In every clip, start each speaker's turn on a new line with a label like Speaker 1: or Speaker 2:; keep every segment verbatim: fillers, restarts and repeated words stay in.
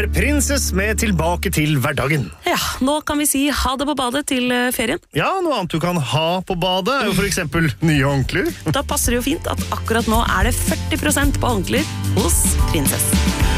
Speaker 1: er Princess med Tilbake til hverdagen.
Speaker 2: Ja, nå kan vi si ha det på badet til ferien.
Speaker 1: Ja, noe annet du kan ha på badet er jo for eksempel nye håndklær.
Speaker 2: Da passer det jo fint at akkurat nå er det førti prosent på håndklær hos Princess.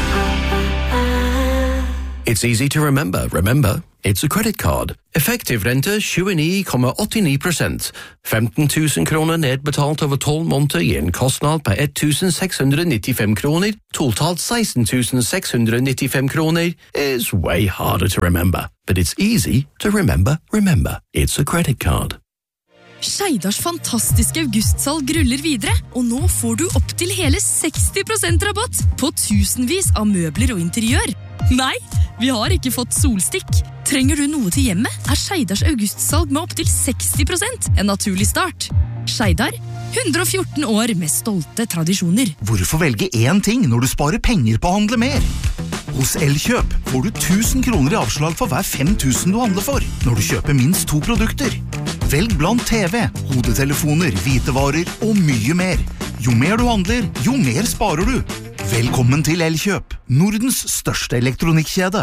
Speaker 3: It's easy to remember. Remember, it's a credit card. Effektiv rente tjueni komma åttini prosent. femten tusen kroner nedbetalt over tolv måneder i en kostnad på ett tusen seks hundre nittifem kroner. Totalt seksten tusen seks hundre nittifem kroner is way harder to remember. But it's easy to remember. Remember, it's a credit card.
Speaker 4: Skeidars fantastiske augustsalg ruller videre, og nå får du opp til hele seksti prosent rabatt på tusenvis av møbler og interiør. Nei, vi har ikke fått solstikk. Trenger du noe til hjemmet, er Skeidars augustsalg med opp til seksti prosent en naturlig start. Skeidar, hundre og fjorten år med stolte tradisjoner.
Speaker 5: Hvorfor velge én ting når du sparer penger på å handle mer? Hos Elkjøp får du tusen kroner i avslag for hver fem tusen du handler for, når du kjøper minst to produkter. Velg blant T V, hodetelefoner, hvitevarer og mye mer. Jo mer du handler, jo mer sparer du. Velkommen til Elkjøp, Nordens største elektronikkjede.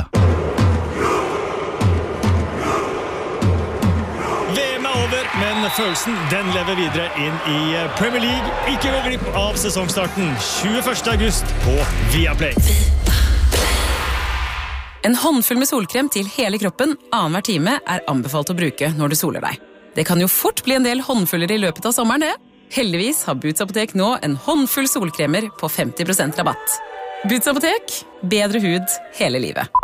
Speaker 6: V M er over, men følelsen den lever videre inn i Premier League. Ikke gå glipp av sesongstarten tjueførste august på Viaplay.
Speaker 7: En håndfull med solkrem til hele kroppen annenhver time er anbefalt å bruke når du soler deg. Det kan jo fort bli en del håndfuller i løpet av sommeren, det. Heldigvis har Boots Apotek nå en håndfull solkremer på femti prosent rabatt. Boots Apotek, bedre hud hele livet.